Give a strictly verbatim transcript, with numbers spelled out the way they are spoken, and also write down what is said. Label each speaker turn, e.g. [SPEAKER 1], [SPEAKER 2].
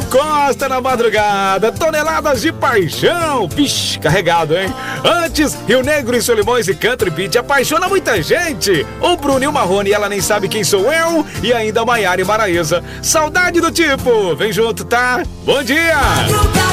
[SPEAKER 1] Costa na madrugada, toneladas de paixão. Vixe, carregado, hein? Antes, Rio Negro e Solimões e Country Beat apaixona muita gente. O Bruno e o Marrone, ela nem sabe quem sou eu. E ainda a Maiara e Maraísa. Saudade do tipo. Vem junto, tá? Bom dia!